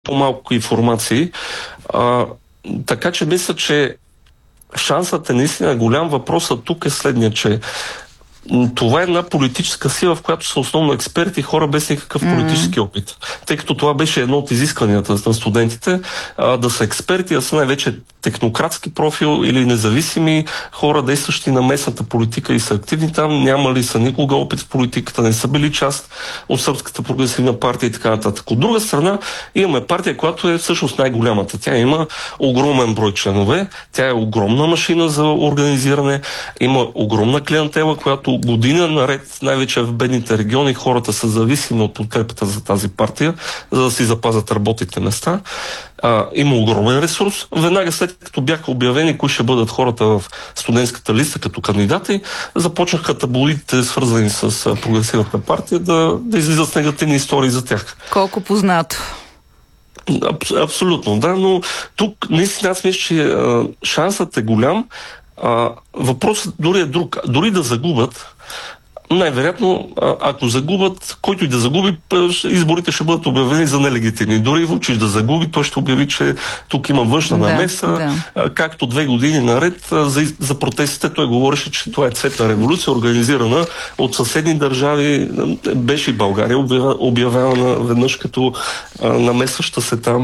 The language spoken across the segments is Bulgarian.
по-малко информации. Така че мисля, че шансът е наистина голям. Въпросът тук е следния, че това е една политическа сила, в която са основно експерти и хора без никакъв политически опит. Тъй като това беше едно от изискванията на студентите, да са експерти, да са най-вече технократски профил или независими хора, действащи на местната политика и са активни там, нямали са никога опит в политиката, не са били част от Сръбската прогресивна партия и така нататък. От друга страна, имаме партия, която е всъщност най-голямата. Тя има огромен брой членове, тя е огромна машина за организиране, има огромна клиентела, която година наред, най-вече в бедните региони, хората са зависими от подкрепата за тази партия, за да си запазят работните места. Има огромен ресурс. Веднага след като бяха обявени кои ще бъдат хората в студентската листа като кандидати, започнаха таблоидите, свързани с прогресивната партия, да излизат негативни истории за тях. Колко познато. Абсолютно, да, но тук наистина аз мисля, че шансът е голям. Въпросът дори е друг. Дори да загубят, най-вероятно, ако загубят, който и да загуби, изборите ще бъдат обявени за нелегитимни. Дори Вучич да загуби, той ще обяви, че тук има външна намеса, както 2 години наред за протестите. Той говореше, че това е цветна революция, организирана от съседни държави. Беше и България обявявана веднъж като намесваща се там.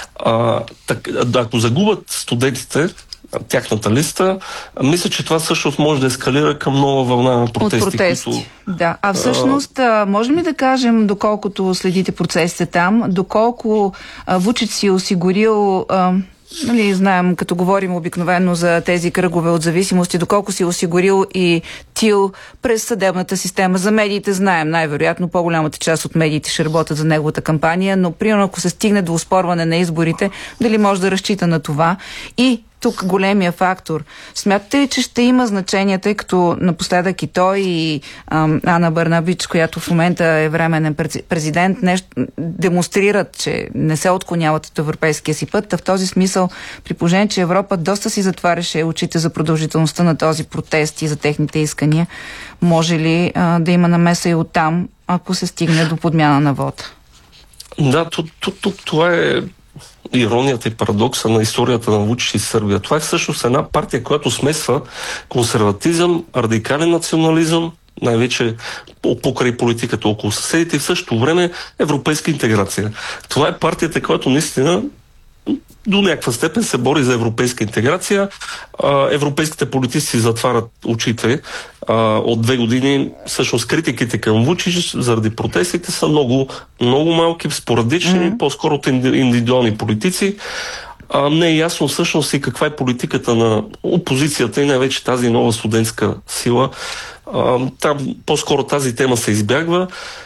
Ако загубят студентите тяхната листа, мисля, че това всъщност може да ескалира към нова вълна на протести. От протести, които... да. А всъщност, можем ли да кажем, доколкото следите процесите там, доколко Вучич си е осигурил... знаем, като говорим обикновено за тези кръгове от зависимости, доколко си осигурил и тил през съдебната система. За медиите знаем, най-вероятно по-голямата част от медиите ще работят за неговата кампания, но примерно ако се стигне до оспорване на изборите, дали може да разчита на това? И тук големия фактор. Смятате ли, че ще има значение, тъй като напоследък и той, и Ана Бърнабич, която в момента е временен президент, демонстрират, че не се отклоняват от европейския си път. В този смисъл, при положение, че Европа доста си затваряше очите за продължителността на този протест и за техните искания, може ли да има намеса и оттам, ако се стигне до подмяна на вода? Да, тук това е иронията и парадокса на историята на Вучич и Сърбия. Това е всъщност една партия, която смесва консерватизъм, радикален национализъм, най-вече покрай политиката около съседите и в същото време европейска интеграция. Това е партията, която наистина до някаква степен се бори за европейска интеграция. Европейските политици затварят очите. От 2 години всъщност критиките към Вучич заради протестите са много, много малки, спорадични, по-скоро от индивидуални политици. Не е ясно всъщност и каква е политиката на опозицията и най-вече тази нова студентска сила. Там по-скоро тази тема се избягва.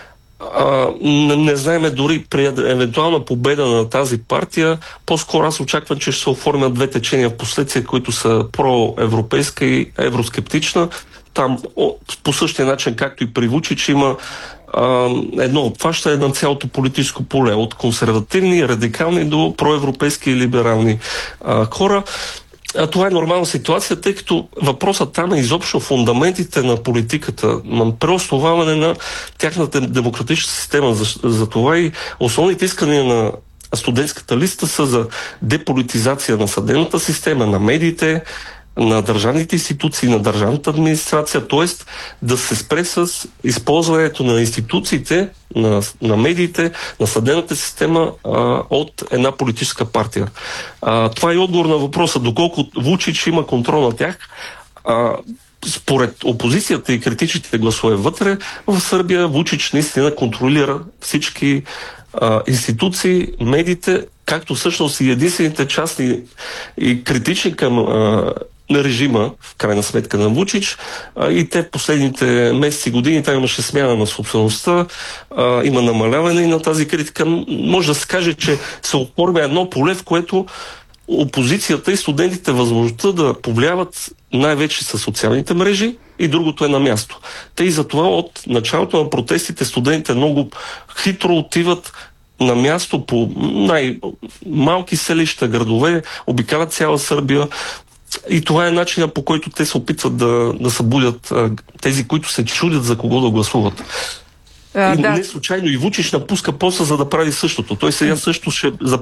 Не знаеме дори при евентуална победа на тази партия. По-скоро аз очаквам, че ще се оформят 2 течения в последствие, които са проевропейска и евроскептична. Там по същия начин, както и при Вучич, има едно обхващане на цялото политическо поле, от консервативни, радикални до проевропейски и либерални хора. Това е нормална ситуация, тъй като въпросът там е изобщо фундаментите на политиката, на преосноваване на тяхната демократична система. За това и основните искания на студентската листа са за деполитизация на съдебната система, на медиите, на държавните институции, на държавната администрация, т.е. да се спре с използването на институциите, на медиите, на съдебната система от една политическа партия. Това е отговор на въпроса, доколко Вучич има контрол на тях. Според опозицията и критичните гласове вътре, в Сърбия Вучич наистина контролира всички институции, медиите, както всъщност и единствените частни и критични към на режима, в крайна сметка на Вучич, и те в последните месеци, години, там имаше смяна на собствеността, има намаляване и на тази критика. Може да се каже, че се оформя едно поле, в което опозицията и студентите възможността да повлияват най-вече със социалните мрежи и другото е на място. Те и затова от началото на протестите студентите много хитро отиват на място по най-малки селища, градове, обикалят цяла Сърбия. И това е начинът, по който те се опитват да събудят тези, които се чудят за кого да гласуват. Не случайно и Вучич напуска поста, за да прави същото. Той сега също ще